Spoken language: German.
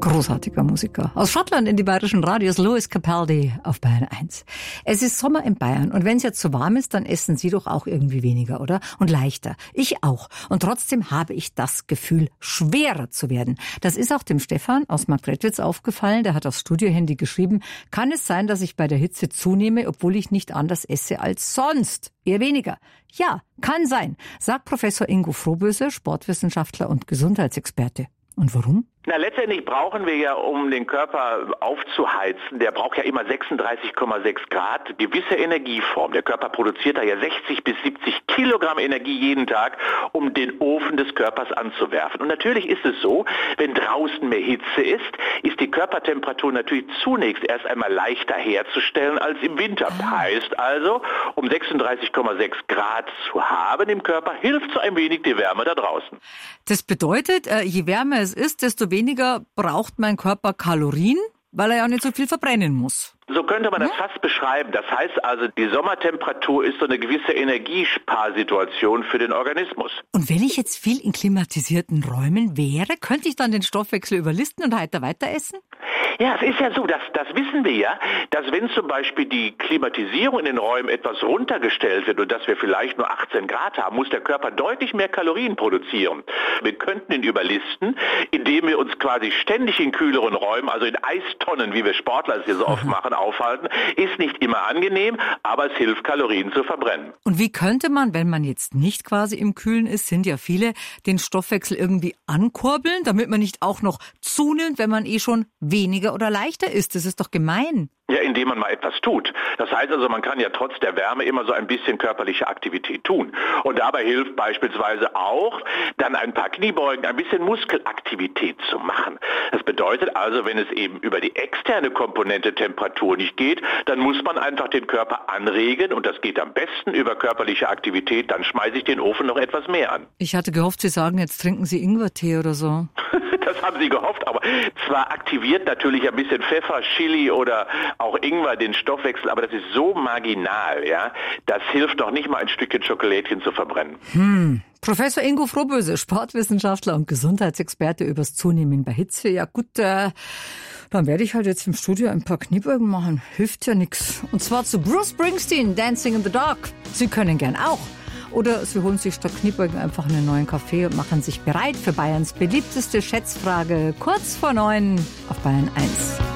Großartiger Musiker. Aus Schottland in die bayerischen Radios, Lewis Capaldi auf Bayern 1. Es ist Sommer in Bayern und wenn es jetzt so warm ist, dann essen Sie doch auch irgendwie weniger, oder? Und leichter. Ich auch. Und trotzdem habe ich das Gefühl, schwerer zu werden. Das ist auch dem Stefan aus Marktredwitz aufgefallen. Der hat aufs Studiohandy geschrieben, kann es sein, dass ich bei der Hitze zunehme, obwohl ich nicht anders esse als sonst? Eher weniger. Ja, kann sein, sagt Professor Ingo Frohböse, Sportwissenschaftler und Gesundheitsexperte. Und warum? Na, letztendlich brauchen wir ja, um den Körper aufzuheizen, der braucht ja immer 36,6 Grad, gewisse Energieform. Der Körper produziert da ja 60 bis 70 Kilogramm Energie jeden Tag, um den Ofen des Körpers anzuwerfen. Und natürlich ist es so, wenn draußen mehr Hitze ist die Körpertemperatur natürlich zunächst erst einmal leichter herzustellen als im Winter. Heißt also, um 36,6 Grad zu haben im Körper, hilft so ein wenig die Wärme da draußen. Das bedeutet, je wärmer es ist, desto weniger braucht mein Körper Kalorien, weil er ja nicht so viel verbrennen muss. So könnte man das fast beschreiben. Das heißt also, die Sommertemperatur ist so eine gewisse Energiesparsituation für den Organismus. Und wenn ich jetzt viel in klimatisierten Räumen wäre, könnte ich dann den Stoffwechsel überlisten und heiter weiter essen? Ja, es ist ja so, das wissen wir ja, dass wenn zum Beispiel die Klimatisierung in den Räumen etwas runtergestellt wird und dass wir vielleicht nur 18 Grad haben, muss der Körper deutlich mehr Kalorien produzieren. Wir könnten ihn überlisten, indem wir uns quasi ständig in kühleren Räumen, also in Eistonnen, wie wir Sportler es hier so oft machen, aufhalten. Ist nicht immer angenehm, aber es hilft, Kalorien zu verbrennen. Und wie könnte man, wenn man jetzt nicht quasi im Kühlen ist, sind ja viele, den Stoffwechsel irgendwie ankurbeln, damit man nicht auch noch zunimmt, wenn man schon weniger oder leichter ist? Das ist doch gemein. Ja, indem man mal etwas tut. Das heißt also, man kann ja trotz der Wärme immer so ein bisschen körperliche Aktivität tun. Und dabei hilft beispielsweise auch, dann ein paar Kniebeugen, ein bisschen Muskelaktivität zu machen. Das bedeutet also, wenn es eben über die externe Komponente Temperatur nicht geht, dann muss man einfach den Körper anregen und das geht am besten über körperliche Aktivität. Dann schmeiße ich den Ofen noch etwas mehr an. Ich hatte gehofft, Sie sagen, jetzt trinken Sie Ingwertee oder so. Das haben Sie gehofft, aber zwar aktiviert natürlich ein bisschen Pfeffer, Chili oder auch Ingwer den Stoffwechsel, aber das ist so marginal, ja. Das hilft doch nicht mal ein Stückchen Schokolädchen zu verbrennen. Professor Ingo Frohböse, Sportwissenschaftler und Gesundheitsexperte übers Zunehmen bei Hitze. Ja gut, dann werde ich halt jetzt im Studio ein paar Kniebeugen machen. Hilft ja nix. Und zwar zu Bruce Springsteen, Dancing in the Dark. Sie können gern auch. Oder Sie holen sich statt Kniebeugen einfach einen neuen Kaffee und machen sich bereit für Bayerns beliebteste Schätzfrage kurz vor 9 auf Bayern 1.